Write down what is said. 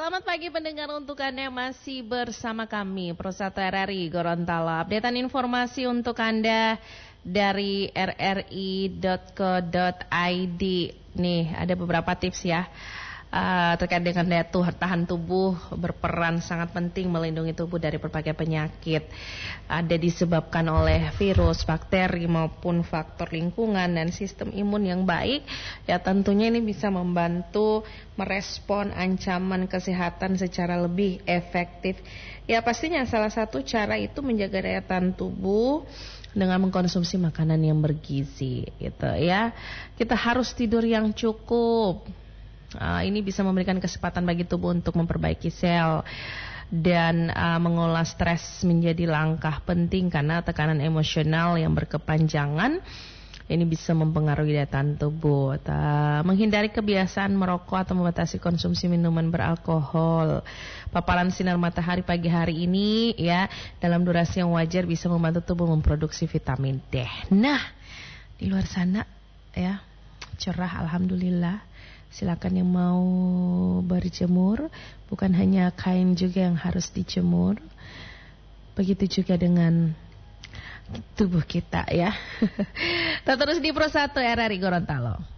Selamat pagi pendengar, untuk Anda masih bersama kami Pro1 RRI Gorontalo. Updatean informasi untuk Anda dari rri.co.id. Nih ada beberapa tips ya terkait dengan daya tahan tubuh, berperan sangat penting melindungi tubuh dari berbagai penyakit. Ada disebabkan oleh virus, bakteri maupun faktor lingkungan dan sistem imun yang baik. Ya tentunya ini bisa membantu merespon ancaman kesehatan secara lebih efektif. Ya pastinya salah satu cara itu menjaga daya tahan tubuh dengan mengkonsumsi makanan yang bergizi gitu ya. Kita harus tidur yang cukup. Ini bisa memberikan kesempatan bagi tubuh untuk memperbaiki sel dan mengolah stres menjadi langkah penting karena tekanan emosional yang berkepanjangan ini bisa mempengaruhi daya tahan tubuh. Menghindari kebiasaan merokok atau membatasi konsumsi minuman beralkohol. Paparan sinar matahari pagi hari ini ya dalam durasi yang wajar bisa membantu tubuh memproduksi vitamin D. Nah, di luar sana ya cerah alhamdulillah. Silakan yang mau berjemur, bukan hanya kain juga yang harus dijemur. Begitu juga dengan tubuh kita ya. Terus di Pro1 RRI Gorontalo.